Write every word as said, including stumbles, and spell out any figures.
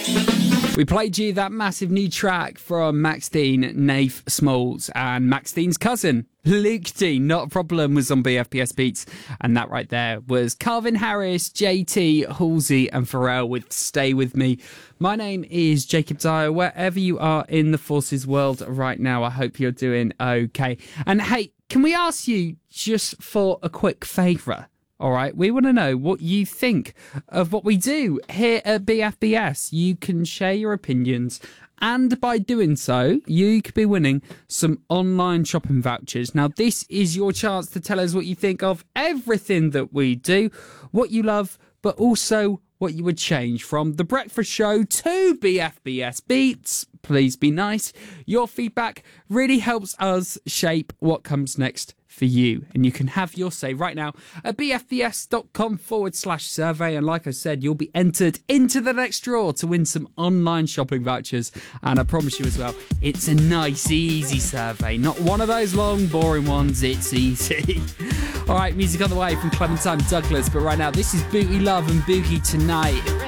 We played you that massive new track from Max Dean, Nath Smalls, and Max Dean's cousin, Luke Dean. Not a Problem was on B F B S Beats. And that right there was Calvin Harris, J T, Halsey, and Pharrell with Stay With Me. My name is Jacob Dyer. Wherever you are in the Forces world right now, I hope you're doing okay. And hey, can we ask you just for a quick favour? All right, we want to know what you think of what we do here at B F B S. You can share your opinions, and by doing so, you could be winning some online shopping vouchers. Now, this is your chance to tell us what you think of everything that we do, what you love, but also what you would change from The Breakfast Show to B F B S Beats. Please be nice. Your feedback really helps us shape what comes next for you, and you can have your say right now at bfbs.com forward slash survey. And like I said, you'll be entered into the next draw to win some online shopping vouchers. And I promise you as well, it's a nice, easy survey, not one of those long, boring ones. It's easy. All right, music on the way from Clementine Douglas, but right now, this is Booty Love and Boogie Tonight.